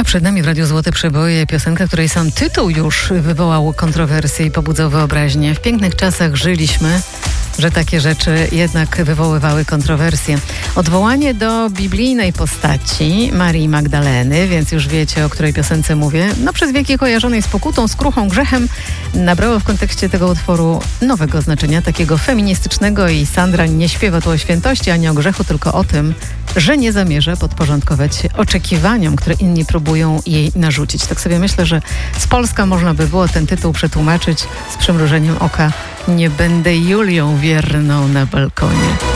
Przed nami w Radiu Złote Przeboje piosenka, której sam tytuł już wywołał kontrowersje i pobudzał wyobraźnię. W pięknych czasach żyliśmy, że takie rzeczy jednak wywoływały kontrowersje. Odwołanie do biblijnej postaci Marii Magdaleny, więc już wiecie, o której piosence mówię, przez wieki kojarzonej z pokutą, skruchą, grzechem, nabrało w kontekście tego utworu nowego znaczenia, takiego feministycznego, i Sandra nie śpiewa tu o świętości ani o grzechu, tylko o tym, że nie zamierza podporządkować się oczekiwaniom, które inni próbują jej narzucić. Tak sobie myślę, że z Polska można by było ten tytuł przetłumaczyć z przymrużeniem oka: nie będę Julią wierną na balkonie.